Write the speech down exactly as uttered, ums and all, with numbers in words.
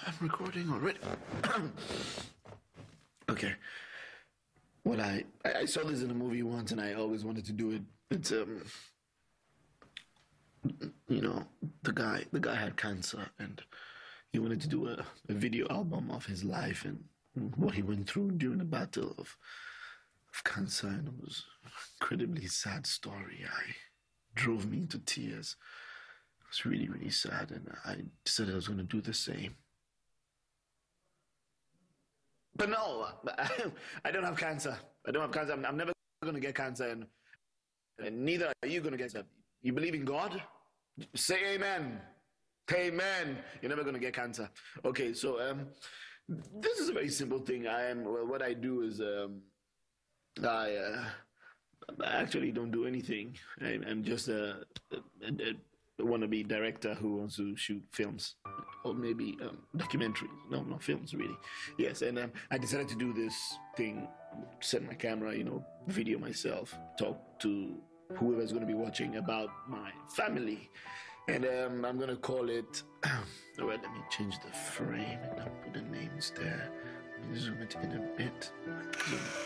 I'm recording already. Okay. Well, I, I saw this in a movie once, and I always wanted to do it. It's um, you know, the guy the guy had cancer, and he wanted to do a, a video album of his life and what he went through during the battle of of cancer, and it was an incredibly sad story. I drove me into tears. It was really, really sad, and I decided I was going to do the same. But no, I don't have cancer. I don't have cancer. I'm, I'm never going to get cancer, and, and neither are you going to get cancer. You believe in God? Say amen. Amen. You're never going to get cancer. Okay, so um, this is a very simple thing. I am. Well, what I do is um, I, uh, I actually don't do anything. I, I'm just a, a, a, a wannabe director who wants to shoot films. Or maybe um, documentaries. No, not films, really. Yes, and um, I decided to do this thing, set my camera, you know, video myself, talk to whoever's going to be watching about my family. And um, I'm going to call it... All right, let me change the frame and I'll put the names there. Let me zoom it in a bit. Zoom